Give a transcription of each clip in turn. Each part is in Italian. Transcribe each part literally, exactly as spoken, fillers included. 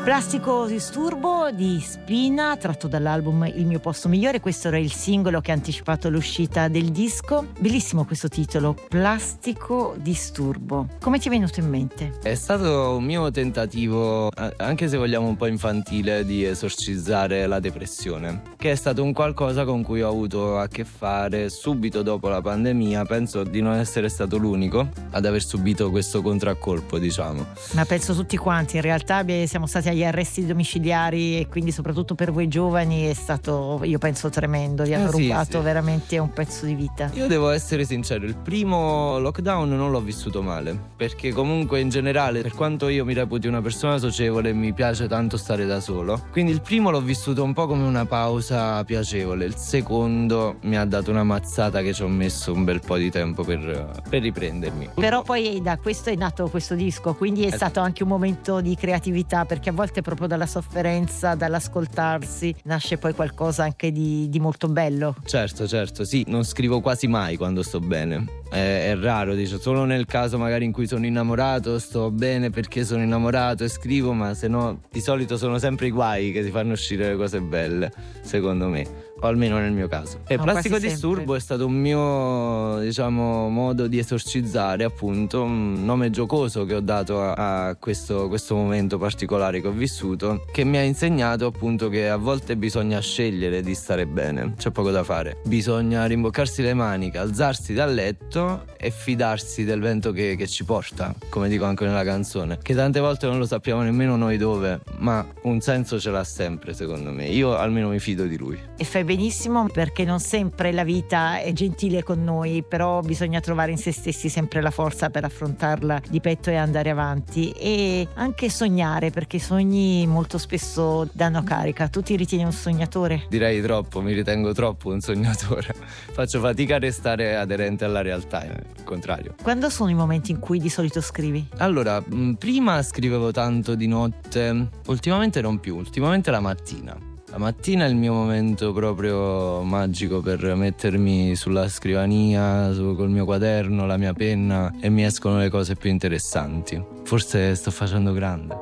Plastico Disturbo di Spina, tratto dall'album Il mio posto migliore. Questo era il singolo che ha anticipato l'uscita del disco. Bellissimo questo titolo, Plastico Disturbo. Come ti è venuto in mente? È stato un mio tentativo, anche se vogliamo un po' infantile, di esorcizzare la depressione, che è stato un qualcosa con cui ho avuto a che fare subito dopo la pandemia. Penso di non essere stato l'unico ad aver subito questo contraccolpo, diciamo. Ma penso tutti quanti, in realtà siamo stati agli arresti domiciliari e quindi soprattutto per voi giovani è stato, io penso, tremendo. Vi hanno eh sì, rubato sì. veramente un pezzo di vita. Io devo essere sincero, il primo lockdown non l'ho vissuto male, perché comunque in generale, per quanto io mi reputi una persona socievole, mi piace tanto stare da solo, quindi il primo l'ho vissuto un po' come una pausa piacevole. Il secondo mi ha dato una mazzata che ci ho messo un bel po' di tempo per, per riprendermi. Però poi da questo è nato questo disco, quindi è eh stato anche un momento di creatività, perché a volte proprio dalla sofferenza, dall'ascoltarsi, nasce poi qualcosa anche di, di molto bello. Certo, certo, sì, non scrivo quasi mai quando sto bene. È, è raro, dico, solo nel caso magari in cui sono innamorato sto bene perché sono innamorato e scrivo, ma se no di solito sono sempre i guai che ti fanno uscire le cose belle, secondo me. O almeno nel mio caso. E no, Plastico Disturbo è stato un mio, diciamo, modo di esorcizzare, appunto, un nome giocoso che ho dato a, a questo, questo momento particolare che ho vissuto, che mi ha insegnato appunto che a volte bisogna scegliere di stare bene, c'è poco da fare. Bisogna rimboccarsi le maniche, alzarsi dal letto e fidarsi del vento che, che ci porta, come dico anche nella canzone, che tante volte non lo sappiamo nemmeno noi dove, ma un senso ce l'ha sempre, secondo me. Io almeno mi fido di lui. E fai benissimo, perché non sempre la vita è gentile con noi, però bisogna trovare in se stessi sempre la forza per affrontarla di petto e andare avanti, e anche sognare, perché i sogni molto spesso danno carica. Tu ti ritieni un sognatore? Direi troppo, mi ritengo troppo un sognatore. Faccio fatica a restare aderente alla realtà, il contrario. Quando sono i momenti in cui di solito scrivi? Allora, mh, prima scrivevo tanto di notte, ultimamente non più, ultimamente la mattina. La mattina è il mio momento proprio magico per mettermi sulla scrivania, su, col mio quaderno, la mia penna, e mi escono le cose più interessanti. Forse sto facendo grande.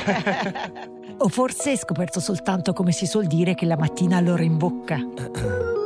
O forse hai scoperto soltanto, come si suol dire, che la mattina all'ora in bocca.